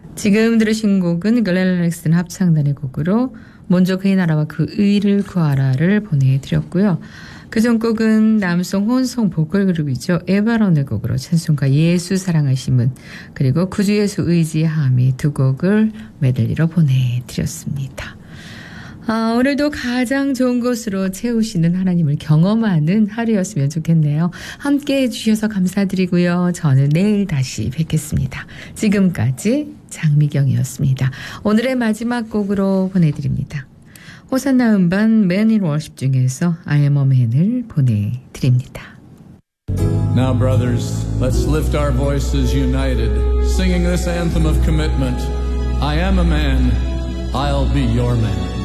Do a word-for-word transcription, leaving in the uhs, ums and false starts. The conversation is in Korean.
지금 들으신 곡은 글렌 렉슨 합창단의 곡으로 먼저 그의 나라와 그 의를 구하라를 보내드렸고요. 그전 곡은 남성 혼성 보컬 그룹이죠. 에바론의 곡으로 찬송가 예수 사랑하심은 그리고 구주 예수 의지함이 두 곡을 메들리로 보내드렸습니다. 아, 오늘도 가장 좋은 것으로 채우시는 하나님을 경험하는 하루였으면 좋겠네요. 함께해 주셔서 감사드리고요. 저는 내일 다시 뵙겠습니다. 지금까지 장미경이었습니다. 오늘의 마지막 곡으로 보내드립니다. 호산나 음반 Man in Worship 중에서 I am a man을 보내드립니다. Now brothers, let's lift our voices united, singing this anthem of commitment. I am a man, I'll be your man.